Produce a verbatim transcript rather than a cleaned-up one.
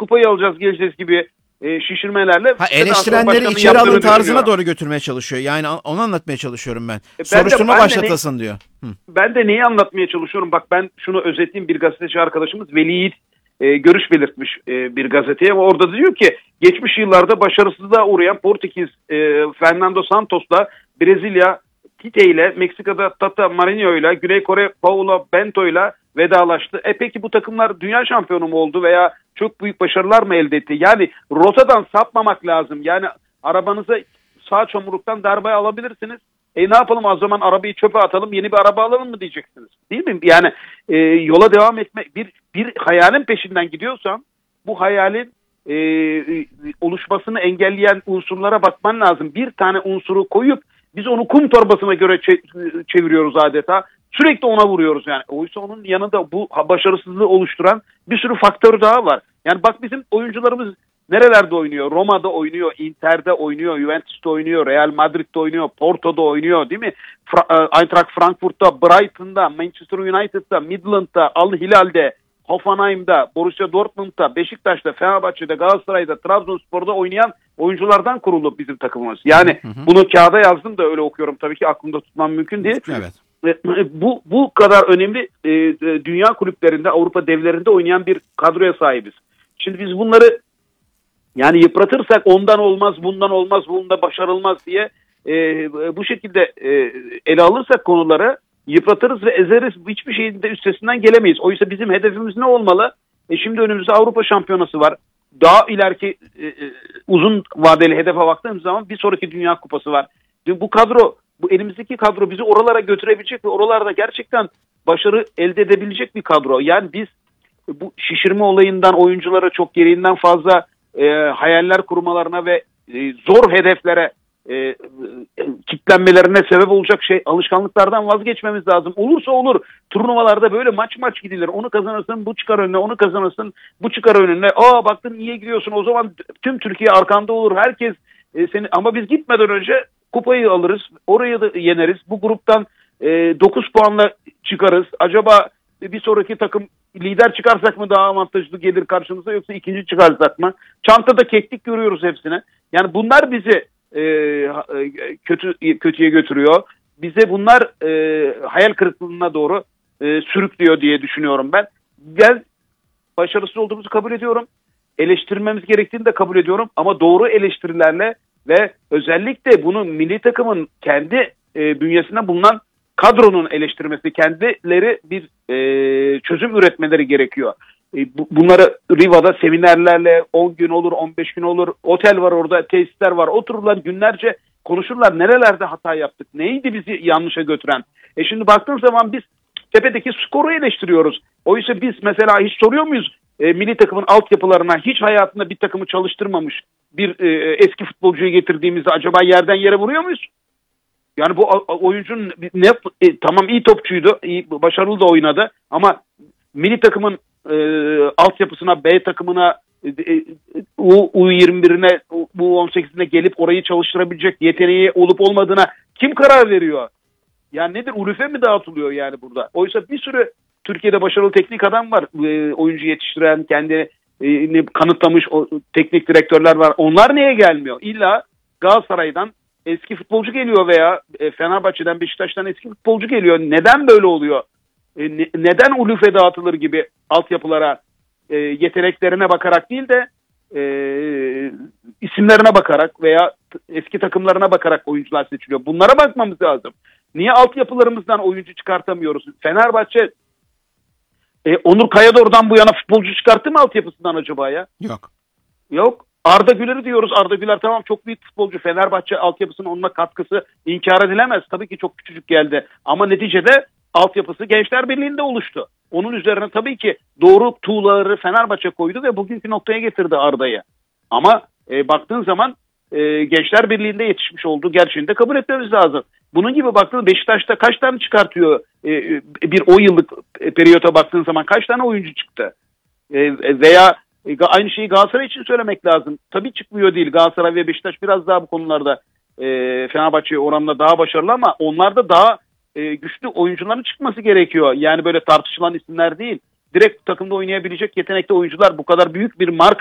kupayı alacağız geleceğiz gibi e, şişirmelerle. Ha, eleştirenleri içeri alın tarzına doğru götürmeye çalışıyor. Yani onu anlatmaya çalışıyorum ben. E, Soruşturma başlatasın ne, diyor. Hı. Ben de neyi anlatmaya çalışıyorum? Bak ben şunu özetleyeyim. Bir gazeteci arkadaşımız Veli Yiğit e, görüş belirtmiş e, bir gazeteye. Orada diyor ki geçmiş yıllarda başarısızlığa uğrayan Portekiz e, Fernando Santos'la Brezilya Tite ile, Meksika'da Tata Marino ile, Güney Kore Paulo Bento ile vedalaştı. E peki bu takımlar dünya şampiyonu mu oldu veya çok büyük başarılar mı elde etti? Yani rotadan sapmamak lazım. Yani arabanıza sağ çamurluktan darbe alabilirsiniz. E ne yapalım o zaman, arabayı çöpe atalım, yeni bir araba alalım mı diyeceksiniz. Değil mi? Yani e, yola devam etme, bir, bir hayalin peşinden gidiyorsan bu hayalin e, oluşmasını engelleyen unsurlara bakman lazım. Bir tane unsuru koyup biz onu kum torbasına göre çeviriyoruz adeta. Sürekli ona vuruyoruz yani. Oysa onun yanında bu başarısızlığı oluşturan bir sürü faktör daha var. Yani bak bizim oyuncularımız nerelerde oynuyor? Roma'da oynuyor, Inter'de oynuyor, Juventus'ta oynuyor, Real Madrid'de oynuyor, Porto'da oynuyor değil mi? Fra- Eintracht Frankfurt'ta, Brighton'da, Manchester United'da, Midland'da, Al Hilal'de, Hoffenheim'da, Borussia Dortmund'da, Beşiktaş'ta, Fenerbahçe'de, Galatasaray'da, Trabzonspor'da oynayan oyunculardan kurulu bizim takımımız. Yani hı hı. Bunu kağıda yazdım da öyle okuyorum. Tabii ki aklımda tutmam mümkün değil. Evet. Bu bu kadar önemli e, dünya kulüplerinde, Avrupa devlerinde oynayan bir kadroya sahibiz. Şimdi biz bunları yani yıpratırsak ondan olmaz, bundan olmaz, bunda başarılmaz diye e, bu şekilde e, ele alırsak konuları yıpratırız ve ezeriz. Hiçbir şeyin de üstesinden gelemeyiz. Oysa bizim hedefimiz ne olmalı? E şimdi önümüzde Avrupa Şampiyonası var. Daha ileriki e, e, uzun vadeli hedefe baktığımız zaman bir sonraki Dünya Kupası var. Bu kadro, bu elimizdeki kadro bizi oralara götürebilecek ve oralarda gerçekten başarı elde edebilecek bir kadro. Yani biz bu şişirme olayından, oyunculara çok gereğinden fazla e, hayaller kurmalarına ve e, zor hedeflere e, kitlenmelerine sebep olacak şey, alışkanlıklardan vazgeçmemiz lazım. Olursa olur. Turnuvalarda böyle maç maç gidilir. Onu kazanırsın, bu çıkar önüne, onu kazanırsın, bu çıkar önüne. Aa baktın niye gidiyorsun? O zaman tüm Türkiye arkanda olur. Herkes e, seni, ama biz gitmeden önce kupayı alırız. Orayı da yeneriz. Bu gruptan e, dokuz puanla çıkarız. Acaba bir sonraki takım lider çıkarsak mı daha avantajlı gelir karşımıza, yoksa ikinci çıkarsak mı? Çantada keklik görüyoruz hepsine. Yani bunlar bizi e, kötü kötüye götürüyor. Bize bunlar e, hayal kırıklığına doğru e, sürüklüyor diye düşünüyorum ben. Ben başarısız olduğumuzu kabul ediyorum. Eleştirmemiz gerektiğini de kabul ediyorum. Ama doğru eleştirilerle ve özellikle bunu milli takımın kendi e, bünyesinde bulunan kadronun eleştirmesi, kendileri bir e, çözüm üretmeleri gerekiyor. E, bu, bunları Riva'da seminerlerle on gün olur, on beş gün olur, otel var orada, tesisler var, otururlar günlerce konuşurlar. Nerelerde hata yaptık, neydi bizi yanlışa götüren? E şimdi baktığın zaman biz tepedeki skoru eleştiriyoruz. Oysa biz mesela hiç soruyor muyuz? E, milli takımın altyapılarına hiç hayatında bir takımı çalıştırmamış bir e, eski futbolcuyu getirdiğimizde acaba yerden yere vuruyor muyuz? Yani bu oyuncunun ne e, tamam iyi topçuydu, iyi, başarılı da oynadı ama milli takımın e, altyapısına, B takımına, e, U yirmi birine, U on sekizine gelip orayı çalıştırabilecek yeteneği olup olmadığına kim karar veriyor? Yani nedir? Ulufe mi dağıtılıyor yani burada? Oysa bir sürü Türkiye'de başarılı teknik adam var. E, oyuncu yetiştiren, kendini e, kanıtlamış o, teknik direktörler var. Onlar niye gelmiyor? İlla Galatasaray'dan eski futbolcu geliyor veya e, Fenerbahçe'den, Beşiktaş'tan eski futbolcu geliyor. Neden böyle oluyor? E, ne, neden ulufe dağıtılır gibi altyapılara e, yeteneklerine bakarak değil de e, isimlerine bakarak veya t- eski takımlarına bakarak oyuncular seçiliyor. Bunlara bakmamız lazım. Niye altyapılarımızdan oyuncu çıkartamıyoruz? Fenerbahçe e, Onur Kayador'dan bu yana futbolcu çıkarttı mı altyapısından acaba ya? Yok. Yok. Arda Güler'i diyoruz. Arda Güler tamam çok büyük futbolcu. Fenerbahçe altyapısının onunla katkısı inkar edilemez. Tabii ki çok küçücük geldi. Ama neticede altyapısı Gençler Birliği'nde oluştu. Onun üzerine tabii ki doğru tuğlaları Fenerbahçe koydu ve bugünkü noktaya getirdi Arda'yı. Ama e, baktığın zaman e, Gençler Birliği'nde yetişmiş olduğu gerçeğini de kabul etmemiz lazım. Bunun gibi baktığın Beşiktaş'ta kaç tane çıkartıyor? E, bir on yıllık periyota baktığın zaman kaç tane oyuncu çıktı? E, veya aynı şeyi Galatasaray için söylemek lazım. Tabii çıkmıyor değil. Galatasaray ve Beşiktaş biraz daha bu konularda e, Fenerbahçe'ye oranla daha başarılı ama onlarda daha e, güçlü oyuncuların çıkması gerekiyor. Yani böyle tartışılan isimler değil. Direkt takımda oynayabilecek yetenekli oyuncular, bu kadar büyük bir marka